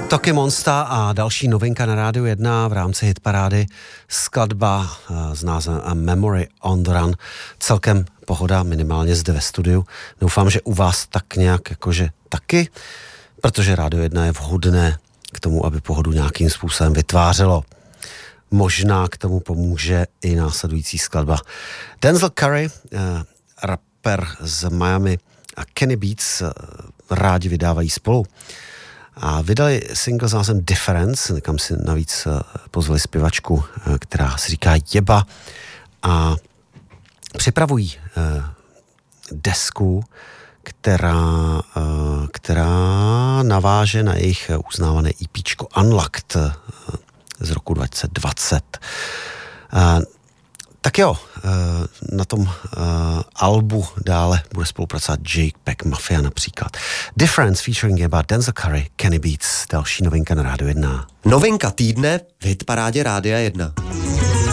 Toky Monster a další novinka na Rádiu 1 v rámci hitparády, skladba s názvem A Memory on the Run. Celkem pohoda, minimálně zde ve studiu. Doufám, že u vás tak nějak jakože taky, protože Rádio 1 je vhodné k tomu, aby pohodu nějakým způsobem vytvářelo. Možná k tomu pomůže i následující skladba. Denzel Curry, rapper z Miami, a Kenny Beats rádi vydávají spolu. A vydali single s názvem Difference, kam si navíc pozvali zpěvačku, která se říká Jeba, a připravují desku, která naváže na jejich uznávané EPčko Unlocked z roku 2020. Tak jo, na tom albu dále bude spolupracovat Jake Beck Mafia například. Difference featuring Jeba, Denzel Curry, Kenny Beats, další novinka na Rádiu 1. Novinka týdne v hitparádě Rádia 1.